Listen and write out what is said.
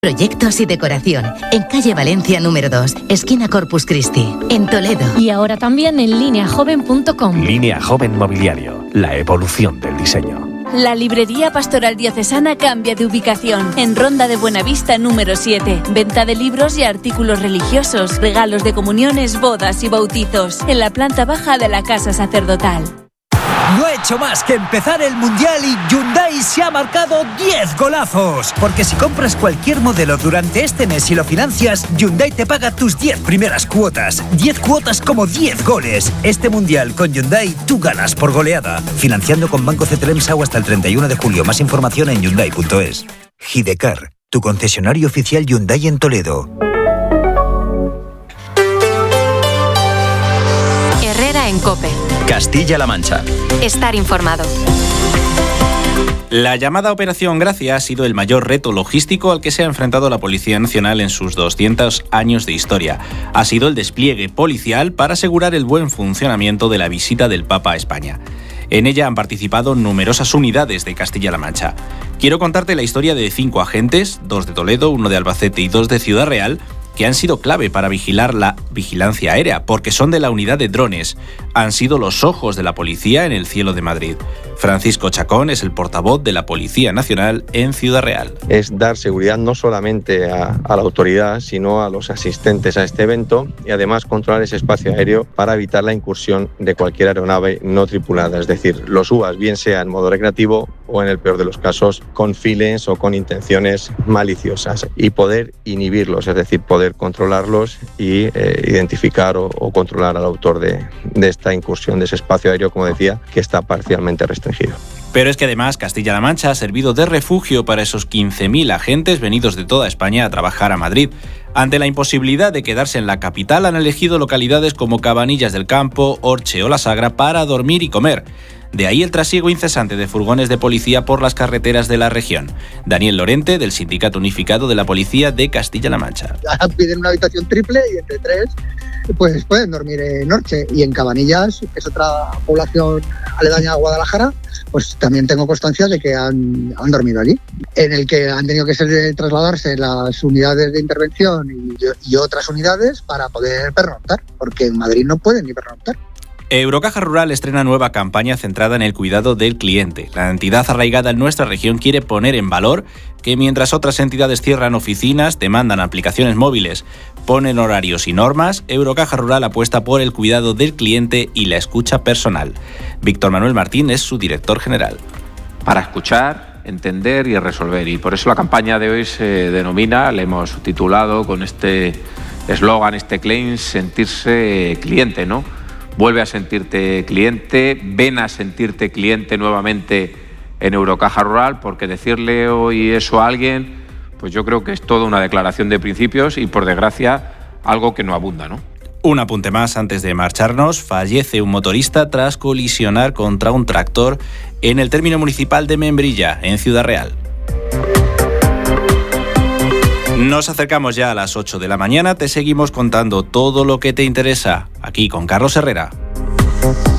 Proyectos y decoración, en calle Valencia número 2, esquina Corpus Christi, en Toledo. Y ahora también en lineajoven.com. Línea Joven Mobiliario, la evolución del diseño. La Librería Pastoral Diocesana cambia de ubicación, en Ronda de Buenavista número 7. Venta de libros y artículos religiosos, regalos de comuniones, bodas y bautizos, en la planta baja de la Casa Sacerdotal. No ha hecho más que empezar el Mundial y Hyundai se ha marcado 10 golazos. Porque si compras cualquier modelo durante este mes y lo financias, Hyundai te paga tus 10 primeras cuotas. 10 cuotas como 10 goles. Este Mundial con Hyundai tú ganas por goleada. Financiando con Banco CTLM-SAU hasta el 31 de julio. Más información en Hyundai.es. Gidecar, tu concesionario oficial Hyundai en Toledo. Herrera en COPE. Castilla-La Mancha. Estar informado. La llamada Operación Gracia ha sido el mayor reto logístico al que se ha enfrentado la Policía Nacional en sus 200 años de historia. Ha sido el despliegue policial para asegurar el buen funcionamiento de la visita del Papa a España. En ella han participado numerosas unidades de Castilla-La Mancha. Quiero contarte la historia de 5 agentes, 2 de Toledo, 1 de Albacete y 2 de Ciudad Real, que han sido clave para vigilar la vigilancia aérea, porque son de la unidad de drones. Han sido los ojos de la policía en el cielo de Madrid. Francisco Chacón es el portavoz de la Policía Nacional en Ciudad Real. Es dar seguridad no solamente a la autoridad, sino a los asistentes a este evento y además controlar ese espacio aéreo para evitar la incursión de cualquier aeronave no tripulada, es decir, los UAS, bien sea en modo recreativo o en el peor de los casos con fines o con intenciones maliciosas, y poder inhibirlos, es decir, poder controlarlos y identificar o controlar al autor de esta incursión de ese espacio aéreo, como decía, que está parcialmente restringido. Pero es que además Castilla-La Mancha ha servido de refugio para esos 15.000 agentes venidos de toda España a trabajar a Madrid. Ante la imposibilidad de quedarse en la capital, han elegido localidades como Cabanillas del Campo, Orche o La Sagra para dormir y comer. De ahí el trasiego incesante de furgones de policía por las carreteras de la región. Daniel Lorente, del Sindicato Unificado de la Policía de Castilla-La Mancha. Piden una habitación triple y entre 3 pues pueden dormir en Orche, y en Cabanillas, que es otra población aledaña a Guadalajara, pues también tengo constancia de que han dormido allí, en el que han tenido que trasladarse las unidades de intervención y otras unidades para poder pernoctar, porque en Madrid no pueden ni pernoctar. Eurocaja Rural estrena nueva campaña centrada en el cuidado del cliente. La entidad arraigada en nuestra región quiere poner en valor que mientras otras entidades cierran oficinas, demandan aplicaciones móviles, ponen horarios y normas, Eurocaja Rural apuesta por el cuidado del cliente y la escucha personal. Víctor Manuel Martín es su director general. Para escuchar, entender y resolver. Y por eso la campaña de hoy se denomina, le hemos titulado con este eslogan, este claim, sentirse cliente, ¿no? Vuelve a sentirte cliente, ven a sentirte cliente nuevamente en Eurocaja Rural, porque decirle hoy eso a alguien, pues yo creo que es toda una declaración de principios y, por desgracia, algo que no abunda, ¿no? Un apunte más antes de marcharnos. Fallece un motorista tras colisionar contra un tractor en el término municipal de Membrilla, en Ciudad Real. Nos acercamos ya a las 8 de la mañana. Te seguimos contando todo lo que te interesa, aquí con Carlos Herrera.